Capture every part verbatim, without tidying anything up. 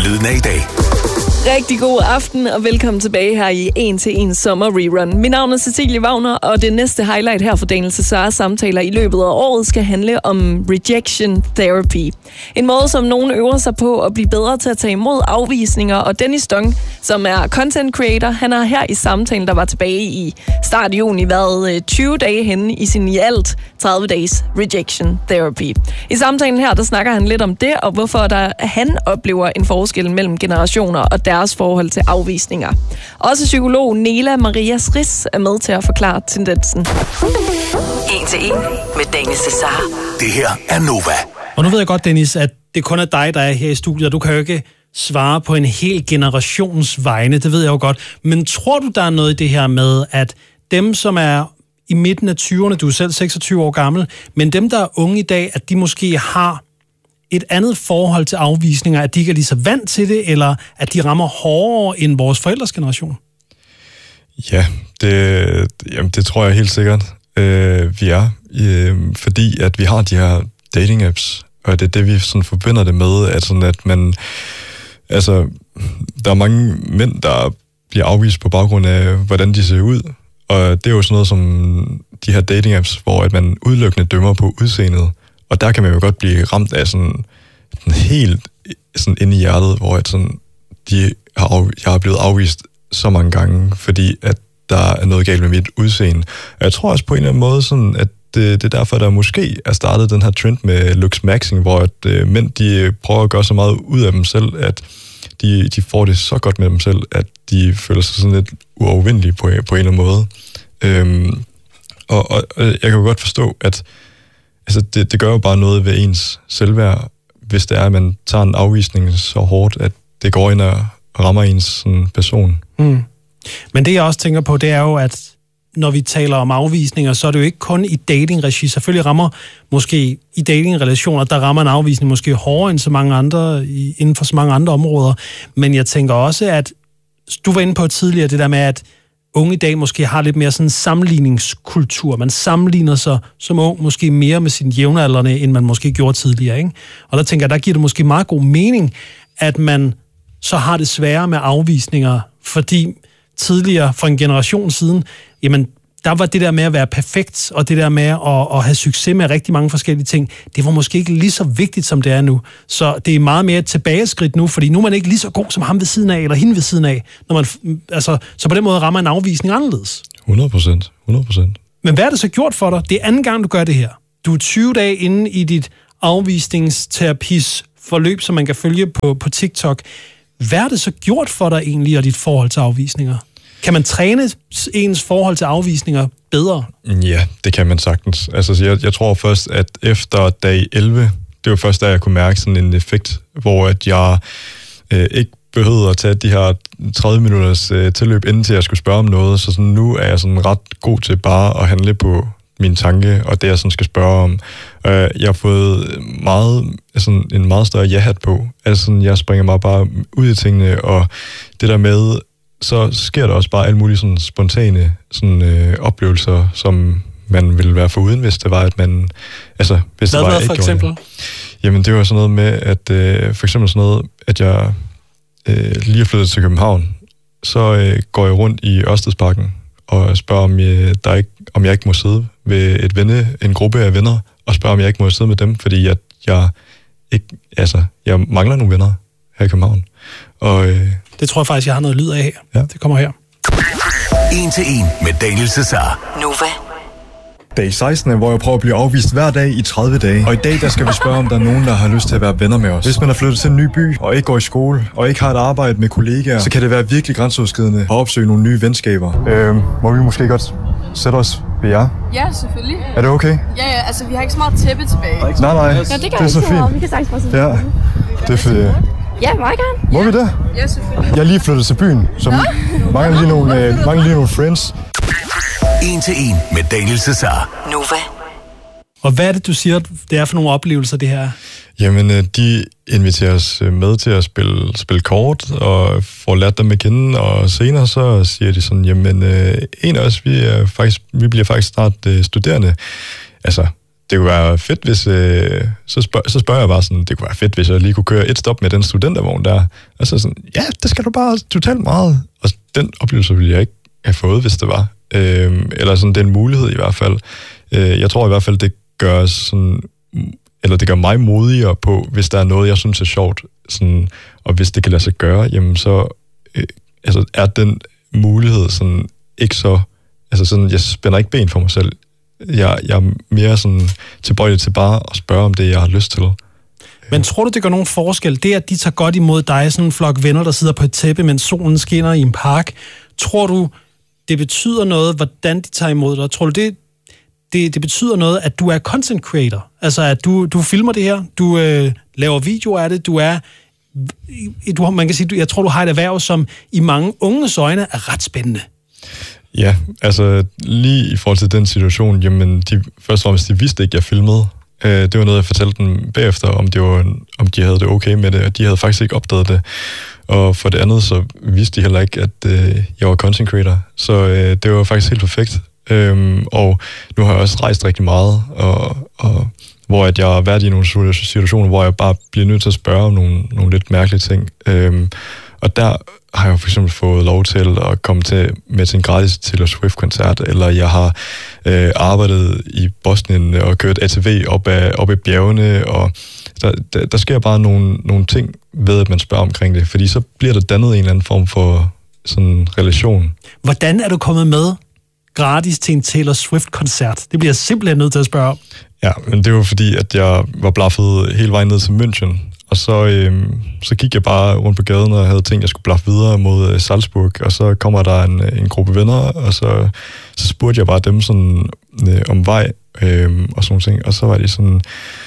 Lyden af i dag. Rigtig god aften, og velkommen tilbage her i en til en sommer rerun. Mit navn er Cecilie Wagner, og det næste highlight her for Daniel Cesars samtaler i løbet af året skal handle om rejection therapy. En måde, som nogen øver sig på at blive bedre til at tage imod afvisninger, og Dennis Dong, som er content creator, han har her i samtalen, der var tilbage i start juni, været tyve dage henne i sin i alt tredive dages rejection therapy. I samtalen her, der snakker han lidt om det, og hvorfor der, han oplever en forskel mellem generationer og deres forhold til afvisninger. Også psykolog Nela Maria Sris er med til at forklare tendensen. En til en med Daniel Cesar. Det her er Nova. Og nu ved jeg godt, Dennis, at det kun er dig, der er her i studiet, og du kan jo ikke svare på en hel generations vegne, det ved jeg jo godt. Men tror du, der er noget i det her med, at dem, som er i midten af tyverne, du er selv seksogtyve år gammel, men dem, der er unge i dag, at de måske har et andet forhold til afvisninger, at de ikke er lige så vant til det, eller at de rammer hårdere end vores forældres generation? Ja, det, jamen, det tror jeg helt sikkert, øh, vi er. Øh, fordi at vi har de her dating-apps, og det er det, vi sådan forbinder det med, at, sådan, at man... Altså, der er mange mænd, der bliver afvist på baggrund af, hvordan de ser ud, og det er jo sådan noget som de her dating-apps, hvor at man udelukkende dømmer på udseendet. Og der kan man jo godt blive ramt af sådan, sådan helt sådan inde i hjertet, hvor at sådan, de har af, jeg har blevet afvist så mange gange, fordi at der er noget galt med mit udseende. Og jeg tror også på en eller anden måde, sådan, at det, det er derfor, der måske er startet den her trend med looks maxing, hvor at, øh, mænd de prøver at gøre så meget ud af dem selv, at de, de får det så godt med dem selv, at de føler sig sådan lidt uovervindelige på, på en eller anden måde. Øhm, og, og, og jeg kan jo godt forstå, at altså det, det gør jo bare noget ved ens selvværd, hvis det er, at man tager en afvisning så hårdt, at det går ind og rammer ens sådan, person. Mm. Men det, jeg også tænker på, det er jo, at når vi taler om afvisninger, så er det jo ikke kun i dating-regi. Selvfølgelig rammer måske i dating-relationer, der rammer en afvisning måske hårdere end så mange andre, inden for så mange andre områder. Men jeg tænker også, at du var inde på tidligere, det der med, at unge i dag måske har lidt mere sådan en sammenligningskultur. Man sammenligner sig som ung måske mere med sine jævnaldrende, end man måske gjorde tidligere, ikke? Og der tænker jeg, der giver det måske meget god mening, at man så har det sværere med afvisninger, fordi tidligere, for en generation siden, jamen, der var det der med at være perfekt, og det der med at, at have succes med rigtig mange forskellige ting, det var måske ikke lige så vigtigt, som det er nu. Så det er meget mere et tilbageskridt nu, fordi nu er man ikke lige så god som ham ved siden af, eller hende ved siden af. Når man, altså, så på den måde rammer en afvisning anderledes. hundrede procent. hundrede procent. Men hvad er det så gjort for dig? Det er anden gang, du gør det her. Du er tyve dage inde i dit afvisningsterapis forløb, som man kan følge på, på TikTok. Hvad er det så gjort for dig egentlig, og dit forhold til afvisninger? Kan man træne ens forhold til afvisninger bedre? Ja, det kan man sagtens. Altså, jeg, jeg tror først, at efter dag elleve, det var først, da jeg kunne mærke sådan en effekt, hvor at jeg øh, ikke behøvede at tage de her tredive minutters øh, tilløb, inden til jeg skulle spørge om noget. Så sådan, nu er jeg sådan ret god til bare at handle på min tanke, og det jeg sådan skal spørge om. Øh, jeg har fået meget, sådan en meget større ja-hat på. Altså, sådan, jeg springer mig bare ud i tingene, og det der med, så sker der også bare alle mulige sådan spontane sådan, øh, oplevelser, som man ville være foruden, hvis det var, at man... Altså, hvis Hvad det var, var for eksempel? Det. Jamen, det var sådan noget med, at øh, for eksempel sådan noget, at jeg øh, lige er flyttet til København, så øh, går jeg rundt i Ørstedsparken og spørger, om jeg, der ikke, om jeg ikke må sidde ved et venne, en gruppe af venner, og spørger, om jeg ikke må sidde med dem, fordi at jeg ikke... Altså, jeg mangler nogle venner her i København. Og... Øh, Det tror jeg faktisk, jeg har noget lyd af her. Ja. Det kommer her. En til en med Daniel Cesar. Nova. Dag seksten, hvor jeg prøver at blive afvist hver dag i tredive dage. Og i dag, der skal vi spørge, om der er nogen, der har lyst til at være venner med os. Hvis man er flyttet til en ny by, og ikke går i skole, og ikke har et arbejde med kollegaer, så kan det være virkelig grænseoverskridende at opsøge nogle nye venskaber. Øhm, må vi måske godt sætte os ved jer? Ja, selvfølgelig. Er det okay? Ja, ja, altså vi har ikke så meget tæppe tilbage. Nej, nej. Ja, det, det er så fint. Vi kan sagtens bare sidde. Ja, det er fordi... Ja, meget gerne. Må vi det? Ja, selvfølgelig. Jeg er lige flyttet til byen, så mangler lige nogle, øh, mangler lige nogle friends. En til en med Daniel Cesar. Nova. Og hvad er det, du siger, det er for nogle oplevelser, det her? Jamen, de inviterer os med til at spille, spille kort, og får lært dem at kende, og senere så siger de sådan, jamen, en af os, vi, er faktisk, vi bliver faktisk snart studerende. Altså, det kunne være fedt, hvis... Øh, så, spørg, så spørger jeg bare sådan, det kunne være fedt, hvis jeg lige kunne køre et stop med den studentervogn der. Og så sådan, ja, det skal du bare totalt meget. Og den oplevelse ville jeg ikke have fået, hvis det var. Øh, eller sådan, den mulighed i hvert fald. Øh, jeg tror i hvert fald, det gør sådan... Eller det gør mig modigere på, hvis der er noget, jeg synes er sjovt. Sådan, og hvis det kan lade sig gøre, jamen så øh, altså, er den mulighed sådan ikke så... Altså sådan, jeg spænder ikke ben for mig selv. Jeg, jeg er mere sådan tilbøjelig til bare at spørge om det, jeg har lyst til. Men tror du, det gør nogen forskel? Det, at de tager godt imod dig, sådan en flok venner, der sidder på et tæppe, mens solen skinner i en park. Tror du, det betyder noget, hvordan de tager imod dig? Tror du, det, det, det betyder noget, at du er content creator? Altså, at du, du filmer det her, du øh, laver videoer af det, du er... Du, man kan sige, jeg tror, du har et erhverv, som i mange unges øjne er ret spændende. Ja, altså lige i forhold til den situation, jamen de, først og fremmest, de vidste ikke, jeg filmede. Øh, det var noget, jeg fortalte dem bagefter, om, det var, om de havde det okay med det, og de havde faktisk ikke opdaget det. Og for det andet, så vidste de heller ikke, at øh, jeg var content creator. Så øh, det var faktisk helt perfekt. Øhm, og nu har jeg også rejst rigtig meget, og, og hvor at jeg har været i nogle situationer, hvor jeg bare bliver nødt til at spørge om nogle, nogle lidt mærkelige ting. Øhm, og der har jeg for eksempel fået lov til at komme til, med til en gratis Taylor Swift-koncert, eller jeg har øh, arbejdet i Bosnien og kørt A T V op ad, op ad bjergene, og der, der, der sker bare nogle, nogle ting ved, at man spørger omkring det, fordi så bliver der dannet en eller anden form for sådan relation. Hvordan er du kommet med gratis til en Taylor Swift-koncert? Det bliver jeg simpelthen nødt til at spørge om. Ja, men det var fordi, at jeg var blaffet hele vejen ned til München, og så, øhm, så gik jeg bare rundt på gaden og havde tænkt, at jeg skulle blaffe videre mod øh, Salzburg, og så kommer der en, en gruppe venner, og så, så spurgte jeg bare dem sådan, øh, om vej øh, og sådan nogle ting, og så var de sådan,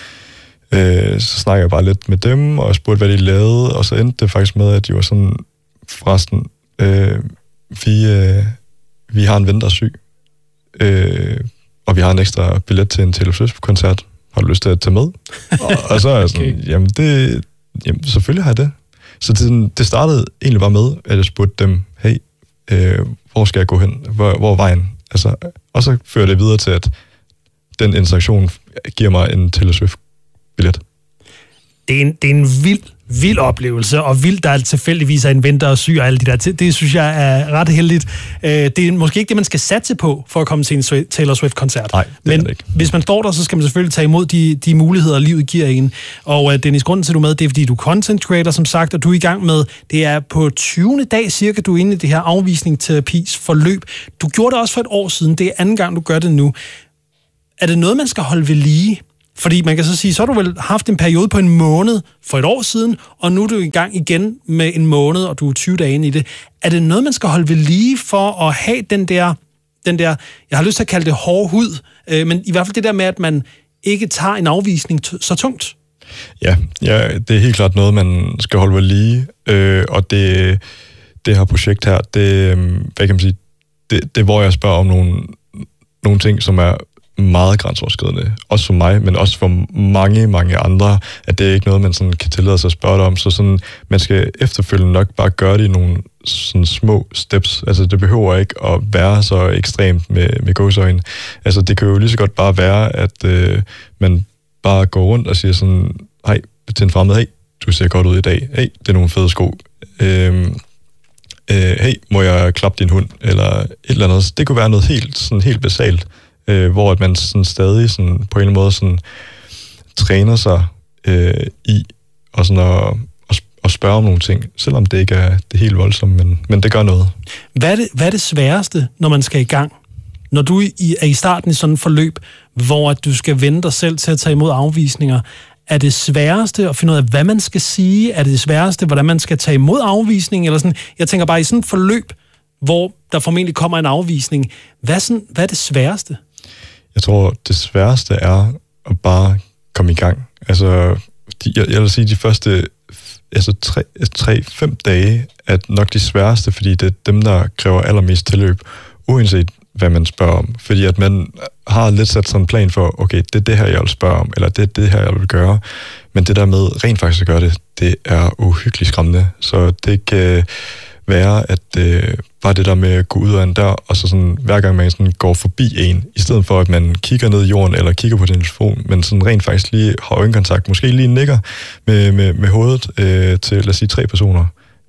øh, så snakkede jeg bare lidt med dem, og spurgte, hvad de lavede, og så endte det faktisk med, at de var sådan, forresten, øh, vi, øh, vi har en ven, der er syg, øh, og vi har en ekstra billet til en Taylor Swift-koncert. Har du lyst til at tage med? Og, og så er jeg sådan, okay. jamen, det, jamen selvfølgelig har jeg det. Så det, det startede egentlig bare med, at jeg spurgte dem, hey, øh, hvor skal jeg gå hen? Hvor, hvor er vejen? Altså, og så fører det videre til, at den interaktion giver mig en Taylor Swift-billet. Det er en, det er en vild, vild oplevelse, og vildt, der tilfældigvis er en ven, der er syg og alle de der. Det, det synes jeg er ret heldigt. Det er måske ikke det, man skal satse på, for at komme til en Taylor Swift-koncert. Nej, det Men det ikke. Hvis man står der, så skal man selvfølgelig tage imod de, de muligheder, livet giver en. Og Dennis, grunden til, at du er med, det er, fordi du er content creator, som sagt, og du er i gang med, det er på tyvende dag cirka, du er inde i det her afvisningsterapis forløb. Du gjorde det også for et år siden. Det er anden gang, du gør det nu. Er det noget, man skal holde ved lige? Fordi man kan så sige, så har du vel haft en periode på en måned for et år siden, og nu er du i gang igen med en måned, og du er tyve dage inde i det. Er det noget, man skal holde ved lige for at have den der, den der, jeg har lyst til at kalde det hårde hud, øh, men i hvert fald det der med, at man ikke tager en afvisning t- så tungt? Ja, ja, det er helt klart noget, man skal holde ved lige, øh, og det, det her projekt her, det, hvad kan man sige, det, det hvor jeg spørger om nogle, nogle ting, som er meget grænseoverskridende. Også for mig, men også for mange, mange andre, at det er ikke noget, man sådan kan tillade sig at spørge om. Så sådan, man skal efterfølgende nok bare gøre det i nogle sådan små steps. Altså, det behøver ikke at være så ekstremt med, med gåseøjne. Altså, det kan jo lige så godt bare være, at øh, man bare går rundt og siger sådan, hej, til en fremmed, hey, du ser godt ud i dag. Hey, det er nogle fede sko. Øhm, øh, hey, må jeg klappe din hund? Eller et eller andet. Det kunne være noget helt, sådan helt basalt. Øh, hvor at man sådan stadig sådan, på en eller anden måde sådan, træner sig øh, i og sådan at, at, at spørge om nogle ting, selvom det ikke er det helt voldsomt, men, men det gør noget. Hvad er det, hvad er det sværeste, når man skal i gang? Når du i, er i starten i sådan et forløb, hvor at du skal vende dig selv til at tage imod afvisninger, er det sværeste at finde ud af, hvad man skal sige? Er det sværeste, hvordan man skal tage imod afvisning? Eller sådan? Jeg tænker bare i sådan et forløb, hvor der formentlig kommer en afvisning. Hvad, sådan, hvad er det sværeste? Jeg tror, det sværeste er at bare komme i gang. Altså, de, jeg, jeg vil sige, de første altså tre, tre, fem dage er nok de sværeste, fordi det er dem, der kræver allermest tilløb, uanset hvad man spørger om. Fordi at man har lidt sat sådan en plan for, okay, det er det her, jeg vil spørge om, eller det er det her, jeg vil gøre. Men det der med rent faktisk at gøre det, det er uhyggeligt skræmmende. Så det kan være, at øh, bare det der med at gå ud af en dør, og så sådan, hver gang man sådan går forbi en, i stedet for at man kigger ned i jorden, eller kigger på din telefon, men sådan rent faktisk lige har øjenkontakt, måske lige nikker med, med, med hovedet øh, til, lad os sige, tre personer.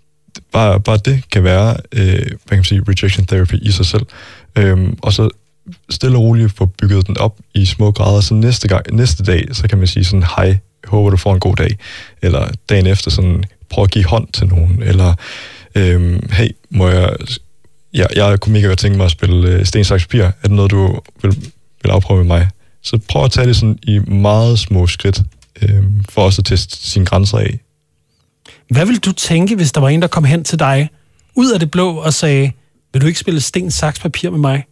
Bare, bare det kan være, øh, hvad kan man sige, rejection therapy i sig selv. Øhm, og så stille og roligt få bygget den op i små grader, så næste, gang, næste dag, så kan man sige sådan, hej, håber du får en god dag, eller dagen efter sådan, prøv at give hånd til nogen, eller øhm, hey, må jeg, ja, jeg kunne mega godt tænke mig at spille øh, sten, saks, papir, er det noget, du vil, vil afprøve med mig? Så prøv at tage det sådan i meget små skridt, øhm, for også at teste sine grænser af. Hvad vil du tænke, hvis der var en, der kom hen til dig, ud af det blå, og sagde, vil du ikke spille sten, saks, papir med mig?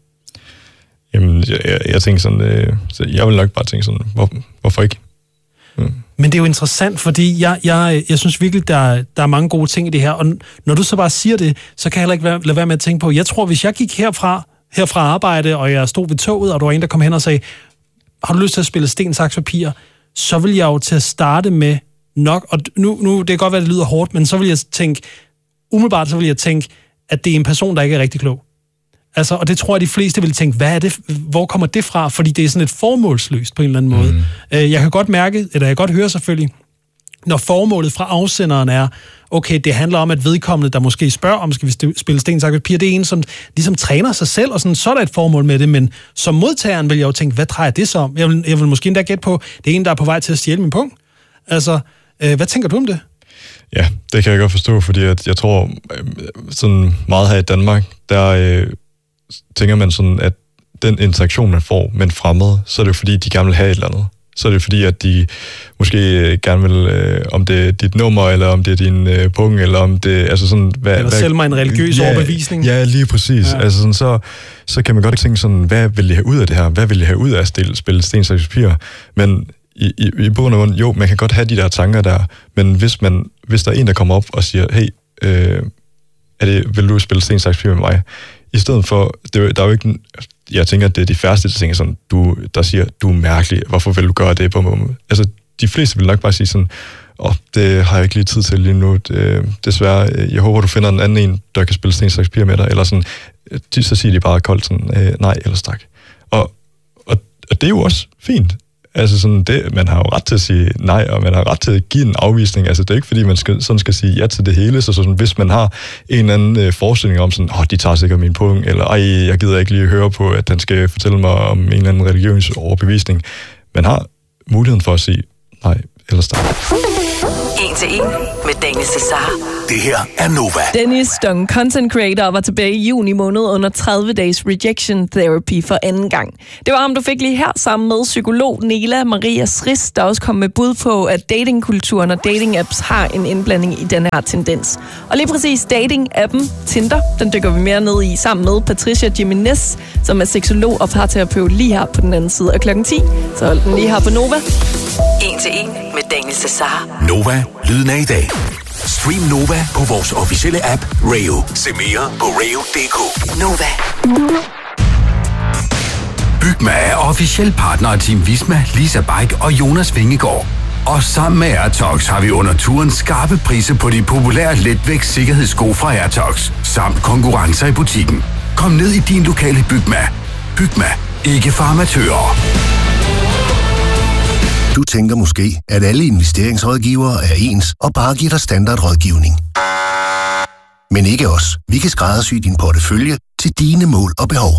Jamen, jeg, jeg, jeg tænker sådan, øh, jeg vil nok bare tænke sådan, hvor, hvorfor ikke? Mm. Men det er jo interessant, fordi jeg, jeg, jeg synes virkelig, der, der er mange gode ting i det her, og når du så bare siger det, så kan jeg heller ikke være, lade være med at tænke på, jeg tror, hvis jeg gik herfra, herfra arbejde, og jeg stod ved toget, og der var en, der kom hen og sagde, har du lyst til at spille sten, saks, papir? Så vil jeg jo til at starte med nok, og nu, nu det kan godt være, det lyder hårdt, men så vil jeg tænke, umiddelbart så vil jeg tænke, at det er en person, der ikke er rigtig klog. Altså, og det tror jeg, de fleste vil tænke, hvad er det, hvor kommer det fra? Fordi det er sådan et formålsløst på en eller anden måde. Mm. Jeg kan godt mærke, eller jeg kan godt høre selvfølgelig, når formålet fra afsenderen er, okay, det handler om, at vedkommende, der måske spørger, om skal vi spille sten, saks, papir, det er en, som ligesom træner sig selv, og sådan, så er der et formål med det, men som modtageren vil jeg jo tænke, hvad drejer det så om? Jeg vil, jeg vil måske endda gætte på, det er en, der er på vej til at stjæle min punkt. Altså, øh, hvad tænker du om det? Ja, det kan jeg godt forstå, fordi at jeg tror, sådan meget her i Danmark, der øh, tænker man sådan, at den interaktion, man får med en fremmed, så er det jo fordi, de gerne vil have et eller andet. Så er det fordi, at de måske gerne vil, øh, om det er dit nummer, eller om det er din øh, punkt, eller om det altså sådan... Hvad, eller hvad, selv mig en religiøs ja, overbevisning. Ja, lige præcis. Ja. Altså sådan, så, så kan man godt tænke sådan, hvad vil jeg have ud af det her? Hvad vil jeg have ud af at stille, spille sten, saks, papir? Men i, i, i bund og grund, jo, man kan godt have de der tanker der, men hvis, man, hvis der er en, der kommer op og siger, hey, øh, er det, vil du spille sten, saks, papir med mig? I stedet for, det, der er jo ikke... Jeg tænker, at det er de færreste, der tænker sådan, du, der siger, du er mærkelig, hvorfor vil du gøre det på mig? Altså, de fleste vil nok bare sige sådan, åh, oh, det har jeg ikke lige tid til lige nu, det, desværre, jeg håber, du finder en anden en, der kan spille sten, saks, papir med dig, eller sådan, så siger de bare koldt sådan, øh, nej, eller stak. Og, og, og det er jo også fint. Altså sådan, det, man har jo ret til at sige nej, og man har ret til at give en afvisning. Altså det er ikke, fordi man skal, sådan skal sige ja til det hele. Så sådan, hvis man har en eller anden øh, forestilling om sådan, åh, oh, de tager sikkert min punkt, eller ej, jeg gider ikke lige høre på, at den skal fortælle mig om en eller anden religiøs overbevisning. Man har muligheden for at sige nej, eller start. En til en med Daniel Cesar. Det her er Nova. Dennis Dung, content creator, var tilbage i juni måned under tredive dages rejection therapy for anden gang. Det var ham, du fik lige her sammen med psykolog Nela Maria Sris, der også kom med bud på, at datingkulturen og dating-apps har en indblanding i den her tendens. Og lige præcis dating-appen Tinder, den dykker vi mere ned i sammen med Patricia Jimenez, som er seksolog og parterapeut lige her på den anden side af klokken ti. Så hold den lige her på Nova. En til en med Daniel Cesar. Nova, lyden af i dag. Stream Nova på vores officielle app Rayo. Se mere på rayo punktum d k. Nova. Bygma er officiel partner af Team Visma, Lisa Bike og Jonas Vingegaard. Og sammen med Airtox har vi under turen skarpe priser på de populære letvægts sikkerhedssko fra Airtox, samt konkurrencer i butikken. Kom ned i din lokale Bygma. Bygma, ikke for amatører. Du tænker måske, at alle investeringsrådgivere er ens og bare giver dig standardrådgivning. Men ikke os. Vi kan skræddersy din portefølje til dine mål og behov.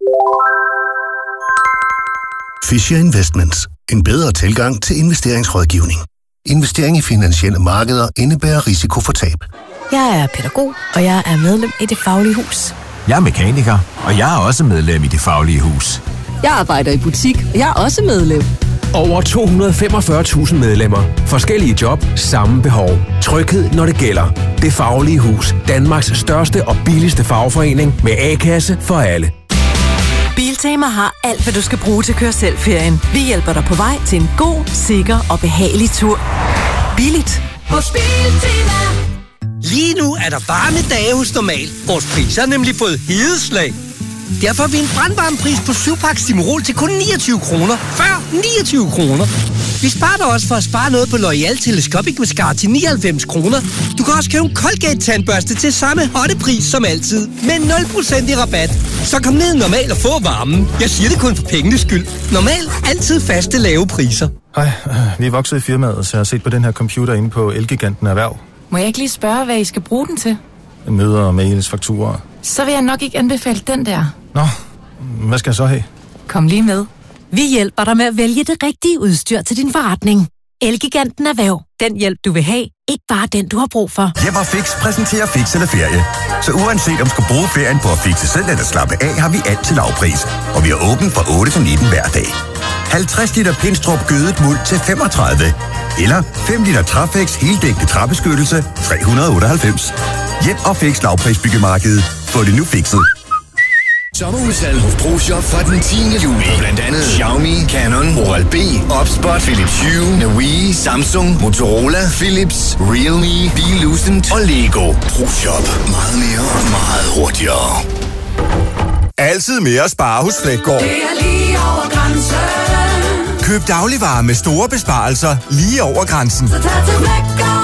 Fisher Investments. En bedre tilgang til investeringsrådgivning. Investering i finansielle markeder indebærer risiko for tab. Jeg er pædagog, og jeg er medlem i Det Faglige Hus. Jeg er mekaniker, og jeg er også medlem i Det Faglige Hus. Jeg arbejder i butik, og jeg er også medlem. Over to hundrede og femogfyrre tusind medlemmer. Forskellige job, samme behov. Tryghed, når det gælder. Det Faglige Hus. Danmarks største og billigste fagforening med A-kasse for alle. Biltema har alt, hvad du skal bruge til at køre selv ferien. Vi hjælper dig på vej til en god, sikker og behagelig tur. Billigt. Hos Biltema. Lige nu er der varme dage hos Normal. Vores priser har nemlig fået hedeslag. Derfor har vi en brandvarme pris på syv pakke Stimorol til kun niogtyve kroner. Før niogtyve kroner. Vi sparer dig også for at spare noget på L'Oreal Telescopic Mascara til nioghalvfems kroner. Du kan også købe en Colgate-tandbørste til samme hotte pris som altid, med nul procent i rabat. Så kom ned normal og få varmen. Jeg siger det kun for pengenes skyld. Normal, altid faste lave priser. Hej, vi er vokset i firmaet, så jeg har set på den her computer inde på Elgiganten Erhverv. Må jeg ikke lige spørge, hvad I skal bruge den til? Møder, mails, fakturer. Så vil jeg nok ikke anbefale den der. Nå, hvad skal jeg så have? Kom lige med. Vi hjælper dig med at vælge det rigtige udstyr til din forretning. Elgiganten Erhverv. Den hjælp, du vil have. Ikke bare den, du har brug for. Hjem og Fix præsenterer Fix eller Ferie. Så uanset om du skal bruge ferien på at fixe selv eller slappe af, har vi alt til lavpris. Og vi er åbent fra otte til nitten hver dag. halvtreds liter Pinstrup gødet muld til femogtredive. Eller fem liter Trafex heldækkende træbeskyttelse tre hundrede og otteoghalvfems. Hjem og Fix lavprisbyggemarkedet. Få det nu fikset. Sommerudsalg hos ProShop fra den tiende juli. Blandt andet Xiaomi, Canon, Oral-B, Opspot, Philips Hue, Navii, Samsung, Motorola, Philips, Realme, Belucent og Lego. ProShop. Meget mere, meget hurtigere. Altid mere at spare hos Fleggaard. Det er lige over grænsen. Køb dagligvarer med store besparelser lige over grænsen. Så tag til Fleggaard.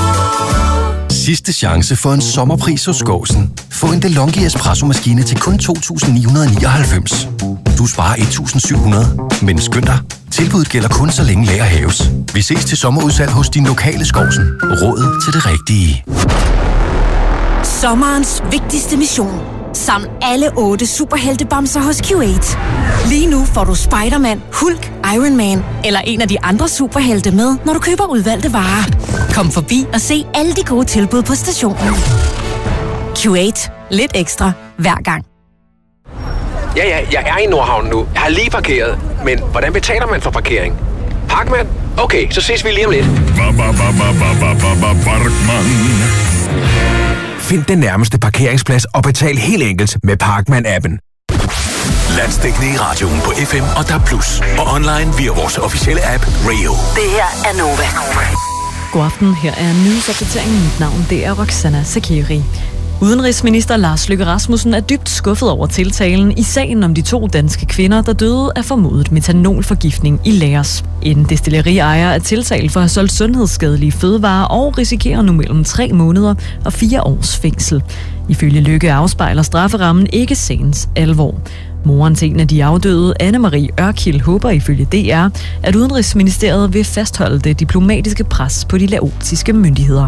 Sidste chance for en sommerpris hos Gåsen. Få en DeLonghi espresso-maskine til kun to tusind ni hundrede nioghalvfems. Du sparer et tusind syv hundrede, men skynd dig. Tilbuddet gælder kun så længe lager hæves. Vi ses til sommerudsalg hos din lokale Skovsen. Råd til det rigtige. Sommerens vigtigste mission. Saml alle otte superheltebamser hos Q otte. Lige nu får du Spider-Man, Hulk, Iron Man eller en af de andre superhelte med, når du køber udvalgte varer. Kom forbi og se alle de gode tilbud på stationen. Q otte. Lidt ekstra hver gang. Ja, ja, jeg er i Nordhavn nu. Jeg har lige parkeret. Men hvordan betaler man for parkering? Parkmand? Okay, så ses vi lige om lidt. Find den nærmeste parkeringsplads og betal helt enkelt med Parkman-appen. Landsdækkende i radioen på F M og D A B plus. Og online via vores officielle app Rio. Det her er Nova. God aften, her er nyhedsopdateringen. Mit navn det er Roxana Sakiri. Udenrigsminister Lars Løkke Rasmussen er dybt skuffet over tiltalen i sagen om de to danske kvinder, der døde af formodet metanolforgiftning i Laos. En destilleriejer er tiltalt for at have solgt sundhedsskadelige fødevarer og risikerer nu mellem tre måneder og fire års fængsel. Ifølge Løkke afspejler strafferammen ikke sagens alvor. Moren til en af de afdøde, Anne-Marie Ørkild, håber ifølge D R, at Udenrigsministeriet vil fastholde det diplomatiske pres på de laotiske myndigheder.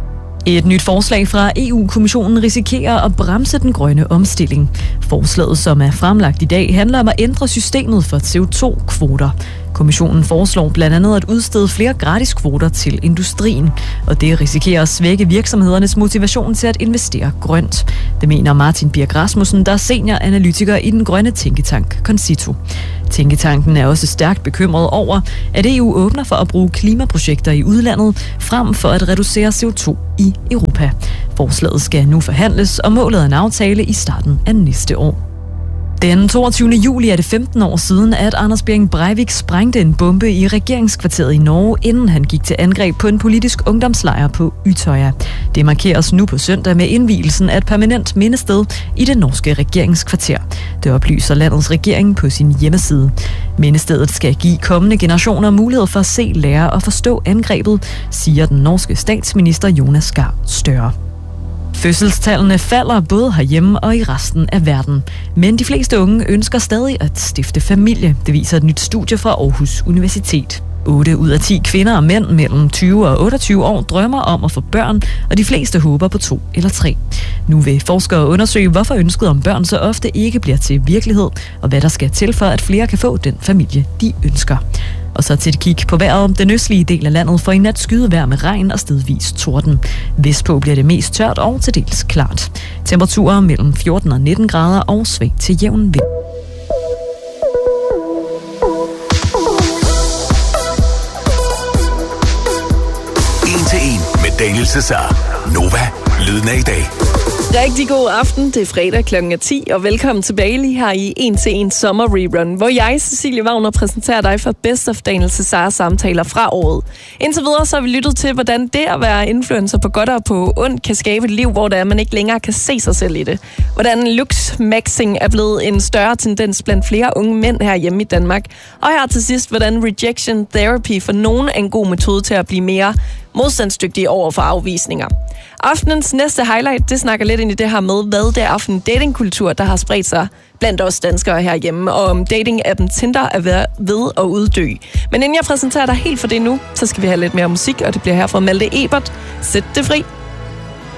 Et nyt forslag fra E U-kommissionen risikerer at bremse den grønne omstilling. Forslaget, som er fremlagt i dag, handler om at ændre systemet for C O to kvoter. Kommissionen foreslår blandt andet at udstede flere gratis kvoter til industrien, og det risikerer at svække virksomhedernes motivation til at investere grønt. Det mener Martin Birk Rasmussen, der er senioranalytiker i den grønne tænketank Concito. Tænketanken er også stærkt bekymret over, at E U åbner for at bruge klimaprojekter i udlandet, frem for at reducere C O to i Europa. Forslaget skal nu forhandles, og målet er en aftale i starten af næste år. Den toogtyvende juli er det femten år siden, at Anders Behring Breivik sprængte en bombe i regeringskvarteret i Norge, inden han gik til angreb på en politisk ungdomslejr på Utøya. Det markeres nu på søndag med indvielsen af et permanent mindested i det norske regeringskvarter. Det oplyser landets regering på sin hjemmeside. Mindestedet skal give kommende generationer mulighed for at se, lære og forstå angrebet, siger den norske statsminister Jonas Gahr Støre. Fødselstallene falder både herhjemme og i resten af verden. Men de fleste unge ønsker stadig at stifte familie. Det viser et nyt studie fra Aarhus Universitet. otte ud af ti kvinder og mænd mellem tyve og otteogtyve år drømmer om at få børn, og de fleste håber på to eller tre. Nu vil forskere undersøge, hvorfor ønsket om børn så ofte ikke bliver til virkelighed, og hvad der skal til for, at flere kan få den familie, de ønsker. Og så til et kig på vejret. Den østlige del af landet får i nat skydevejr med regn og stedvis torden. Vestpå bliver det mest tørt og til dels klart. Temperaturer mellem fjorten og nitten grader og svag til jævn vind. En til en med Daniel Cesar. Nova. Lyden af i dag. Rigtig god aften. Det er fredag klokken ti, og velkommen tilbage lige her i en til en Sommer Rerun, hvor jeg, Cecilie Wagner, præsenterer dig for Best of Daniel Cesar samtaler fra året. Indtil videre så har vi lyttet til, hvordan det at være influencer på godt og på ondt kan skabe et liv, hvor der man ikke længere kan se sig selv i det. Hvordan looks-maxing er blevet en større tendens blandt flere unge mænd her hjemme i Danmark. Og her til sidst, hvordan rejection therapy for nogen er en god metode til at blive mere modstandsdygtige over for afvisninger. Aftenens næste highlight, det snakker lidt ind i det her med, hvad det er for en datingkultur, der har spredt sig blandt os danskere herhjemme, og om dating-appen Tinder er ved at uddø. Men inden jeg præsenterer dig helt for det nu, så skal vi have lidt mere musik, og det bliver her fra Malte Ebert. Sæt det fri.